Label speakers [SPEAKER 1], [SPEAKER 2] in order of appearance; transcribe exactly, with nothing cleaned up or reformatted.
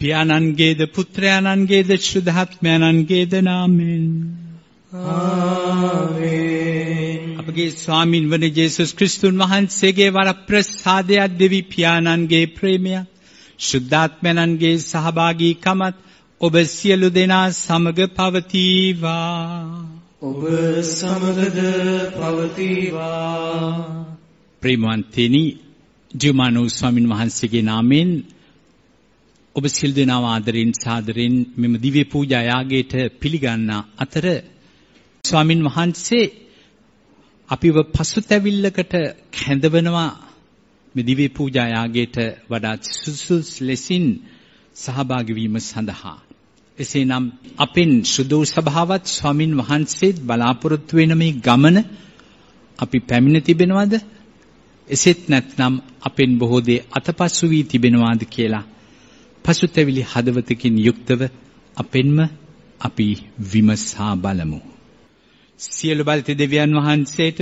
[SPEAKER 1] පියාණන්ගේද පුත්‍රයාණන්ගේද ශුද්ධාත්මයන්ගේද නාමයෙන්
[SPEAKER 2] ආමේන්.
[SPEAKER 1] අපගේ ස්වාමින් වන ජේසුස් ක්‍රිස්තුන් වහන්සේගේ වරප්‍රසාදය දෙවි පියාණන්ගේ ප්‍රේමය ශුද්ධාත්මයන්ගේ සහභාගීකමත් ඔබ සියලු දෙනා සමග පවතිවා.
[SPEAKER 2] ඔබ සමගද පවතිවා.
[SPEAKER 1] ප්‍රේමවන්තනි, ජීවමාන වූ ස්වාමින් වහන්සේගේ නාමයෙන් ඔබ සියලු දෙනාව ආදරෙන් සාදරෙන් මෙම දිව්‍ය පූජා යාගයට පිළිගන්නා අතර ස්වාමින් වහන්සේ අපිව පසුතැවිල්ලකට කැඳවනවා මේ දිව්‍ය පූජා යාගයට වඩා සුසුසු ලෙසින් සහභාගී වීම සඳහා. එසේනම් අපෙන් සුදු සභාවත් ස්වාමින් වහන්සේත් බලාපොරොත්තු වෙන මේ ගමන අපි පැමිණ තිබෙනවද? එසේත් නැත්නම් අපෙන් බොහෝ දේ අතපසු වී තිබෙනවාද කියලා පසුතැවිලි හදවතකින් යුක්තව අපෙන්ම අපි විමසා බලමු. සියලු බලති දෙවියන් වහන්සේට